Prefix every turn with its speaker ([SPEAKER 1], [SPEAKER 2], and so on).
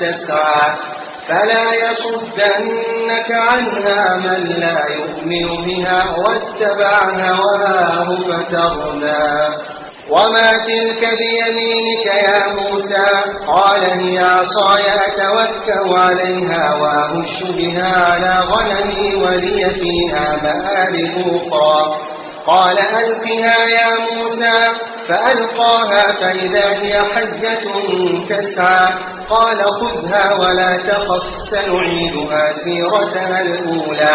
[SPEAKER 1] تسعى فلا يصدنك عنها من لا يؤمن بها واتبع هواه فتردى وما تلك بيمينك يا موسى قال هي عصاي أتوكأ عليها وأهش بها على غنمي ولي فيها مآرب أخرى قال ألقها يا موسى فألقاها فإذا هي حية تسعى قال خذها ولا تخف سنعيدها سيرتها الأولى